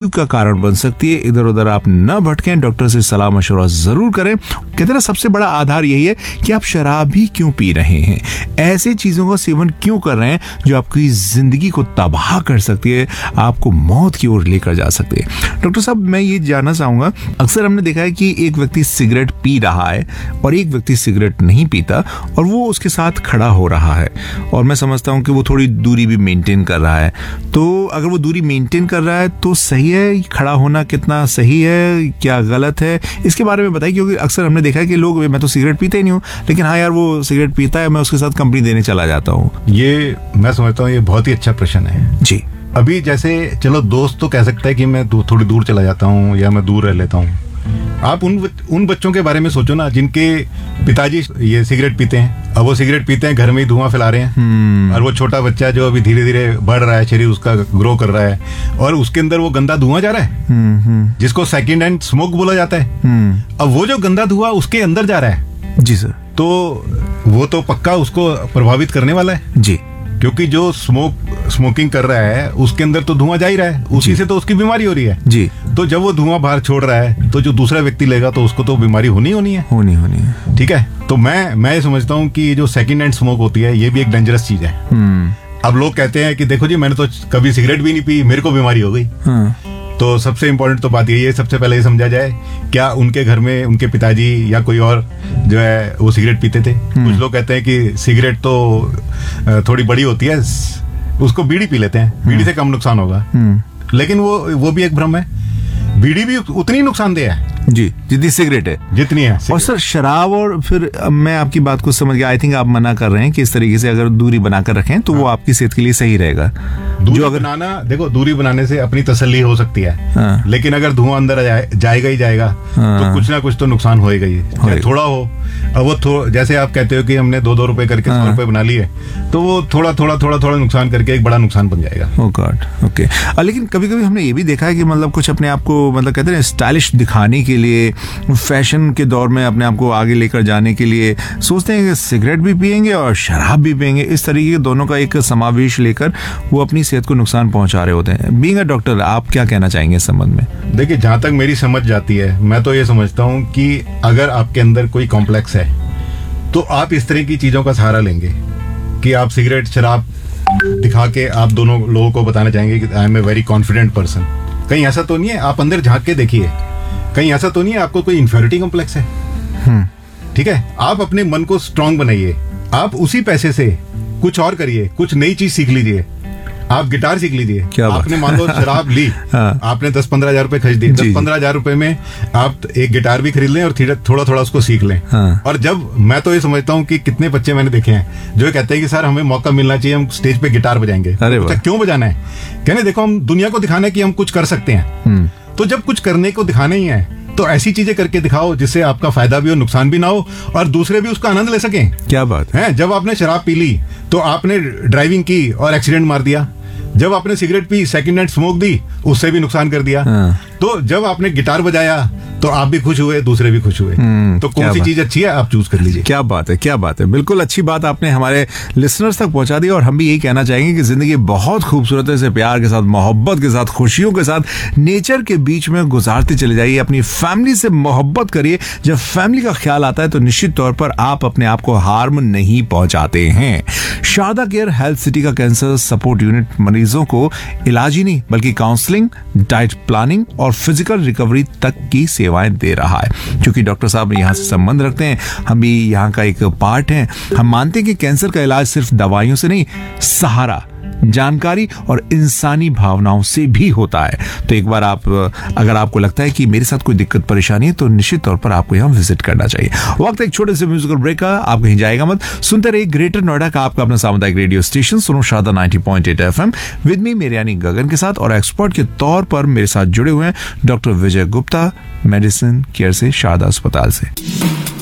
का कारण बन सकती है। इधर उधर आप न भटकें, डॉक्टर से सलाह मशवरा जरूर करें। कहते हैं सबसे बड़ा आधार यही है कि आप शराब भी क्यों पी रहे हैं, ऐसे चीजों का सेवन क्यों कर रहे हैं जो आपकी जिंदगी को तबाह कर सकती है, आपको मौत की ओर लेकर जा सकती है। डॉक्टर साहब, मैं ये जानना चाहूंगा, अक्सर हमने देखा है कि एक व्यक्ति सिगरेट पी रहा है और एक व्यक्ति सिगरेट नहीं पीता और वो उसके साथ खड़ा हो रहा है, और मैं समझता हूं कि वो थोड़ी दूरी भी मेंटेन कर रहा है। तो अगर वो दूरी मेंटेन कर रहा है तो सही है, खड़ा होना कितना सही है, क्या गलत है, इसके बारे में बताइए। क्योंकि अक्सर हमने देखा है कि लोग, मैं तो सिगरेट पीता ही नहीं हूँ, लेकिन हाँ यार वो सिगरेट पीता है, मैं उसके साथ कंपनी देने चला जाता हूँ। ये मैं समझता हूँ ये बहुत ही अच्छा प्रश्न है जी। अभी जैसे चलो दोस्त तो कह सकता है कि मैं थोड़ी दूर चला जाता हूँ या मैं दूर रह लेता हूँ। आप उन बच्चों के बारे में सोचो ना जिनके पिताजी ये सिगरेट पीते हैं। अब वो सिगरेट पीते हैं, घर में ही धुआं फैला रहे हैं, और वो छोटा बच्चा जो अभी धीरे धीरे बढ़ रहा है, शरीर उसका ग्रो कर रहा है, और उसके अंदर वो गंदा धुआं जा रहा है जिसको सेकंड हैंड स्मोक बोला जाता है। अब वो जो गंदा धुआं उसके अंदर जा रहा है जी सर, तो वो तो पक्का उसको प्रभावित करने वाला है जी, क्योंकि जो स्मोकिंग कर रहा है उसके अंदर तो धुआं जा ही रहा है, उसी से तो उसकी बीमारी हो रही है जी। तो जब वो धुआं बाहर छोड़ रहा है तो जो दूसरा व्यक्ति लेगा तो उसको तो बीमारी होनी है। ठीक है, तो मैं ये समझता हूँ कि जो सेकंड हैंड स्मोक होती है ये भी एक डेंजरस चीज है। अब लोग कहते हैं कि देखो जी मैंने तो कभी सिगरेट भी नहीं पी, मेरे को बीमारी हो गई। तो सबसे इम्पोर्टेंट तो बात यही है, सबसे पहले ये समझा जाए क्या उनके घर में उनके पिताजी या कोई और जो है वो सिगरेट पीते थे। कुछ लोग कहते हैं कि सिगरेट तो थोड़ी बड़ी होती है, उसको बीड़ी पी लेते हैं, बीड़ी से कम नुकसान होगा, लेकिन वो भी एक भ्रम है। बीड़ी भी उतनी नुकसानदेह है जी जितनी सिगरेट है, जितनी है। और सर शराब, और फिर मैं आपकी बात को समझ गया, आई थिंक आप मना कर रहे हैं कि इस तरीके से अगर दूरी बनाकर रखें तो वो आपकी सेहत के लिए सही रहेगा। दूरी बनाना, देखो दूरी बनाने से अपनी तसल्ली हो सकती है, लेकिन अगर धुआं अंदर जाएगा ही जाएगा तो कुछ ना कुछ तो नुकसान होएगा ही, चाहे थोड़ा हो। अब वो जैसे आप कहते हो कि हमने 2-2 रुपए करके 100 रुपए बना लिए, तो वो थोड़ा नुकसान करके एक बड़ा नुकसान बन जाएगा। ओह गॉड, ओके। लेकिन कभी कभी हमने ये भी देखा है कि मतलब कुछ अपने आप को, मतलब कहते हैं स्टाइलिश दिखाने के लिए, फैशन के दौर में अपने आप को आगे लेकर जाने के लिए सोचते हैं कि सिगरेट भी पिएंगे और शराब भी पिएंगे, इस तरीके के दोनों का एक समावेश लेकर वो अपनी सेहत को नुकसान पहुंचा रहे होते हैं। बीइंग अ डॉक्टर, आप क्या कहना चाहेंगे इस संबंध में? देखिए, जहां तक मेरी समझ जाती है, मैं तो ये समझता हूं कि अगर आपके अंदर कोई कॉम्प्लेक्स है तो आप इस तरह की चीजों का सहारा लेंगे कि आप सिगरेट शराब दिखा के आप दोनों लोगों को बताना चाहेंगे कि I M a very confident person. कहीं ऐसा तो नहीं है? आप अंदर झांक के देखिए, कहीं ऐसा तो नहीं है आपको कोई इन्फेरिटी कॉम्प्लेक्स है? ठीक है, आप अपने मन को स्ट्रांग बनाइए, आप उसी पैसे से कुछ और करिए, कुछ नई चीज सीख लीजिए। आप गिटार सीख लीजिए। आपने मान लो शराब ली, आपने 10-15 हजार रुपए खर्च दिए, 10-15 हजार रुपए में आप एक गिटार भी खरीद लें और थोड़ा थोड़ा उसको सीख लें। और जब, मैं तो ये समझता हूँ कि कितने बच्चे मैंने देखे हैं जो कहते हैं कि सर हमें मौका मिलना चाहिए, हम स्टेज पे गिटार बजाएंगे। क्यों बजाना है? कहने देखो हम दुनिया को दिखाना है कि हम कुछ कर सकते हैं। तो जब कुछ करने को दिखाना ही है तो ऐसी चीजें करके दिखाओ जिससे आपका फायदा भी हो, नुकसान भी ना हो, और दूसरे भी उसका आनंद ले सकें। क्या बात है। जब आपने शराब पी ली तो आपने ड्राइविंग की और एक्सीडेंट मार दिया। जब आपने cigarette P, second hand smoke दी, उससे भी नुकसान कर दिया। तो जब आपने गिटार बजाया तो आप भी खुश हुए, दूसरे भी खुश हुए। तो कौन सी चीज अच्छी है आप चूज कर लीजिए। क्या बात है, क्या बात है। बिल्कुल अच्छी बात आपने हमारे लिसनर्स तक पहुंचा दी, और हम भी यही कहना चाहेंगे कि जिंदगी बहुत खूबसूरत है, इसे प्यार के साथ, मोहब्बत के साथ, खुशियों के साथ, नेचर के बीच में गुजारते चले जाइए। अपनी फैमिली से मोहब्बत करिए। जब फैमिली का ख्याल आता है तो निश्चित तौर पर आप अपने आप को हार्म नहीं पहुंचाते हैं। शारदा केयर हेल्थ सिटी का कैंसर सपोर्ट यूनिट मरीजों को इलाज ही नहीं बल्कि काउंसलिंग, डाइट प्लानिंग और फिजिकल रिकवरी तक की सेवाएं दे रहा है। क्योंकि डॉक्टर साहब यहाँ से संबंध रखते हैं, हम भी यहाँ का एक पार्ट हैं। हम मानते हैं कि कैंसर का इलाज सिर्फ दवाइयों से नहीं, सहारा, जानकारी और इंसानी भावनाओं से भी होता है। तो एक बार आप, अगर आपको लगता है कि मेरे साथ कोई दिक्कत परेशानी है, तो निश्चित तौर पर आपको यहाँ विजिट करना चाहिए। वक्त एक छोटे से म्यूजिकल ब्रेक का, आप कहीं जाएगा मत, सुनते रहिए ग्रेटर नोएडा का आपका अपना सामुदायिक रेडियो स्टेशन सुनो शारदा 90.8 FM विद मी, मेरे यानी गगन के साथ, और एक्सपर्ट के तौर पर मेरे साथ जुड़े हुए हैं डॉक्टर विजय गुप्ता, मेडिसिन केयर से, शारदा अस्पताल से।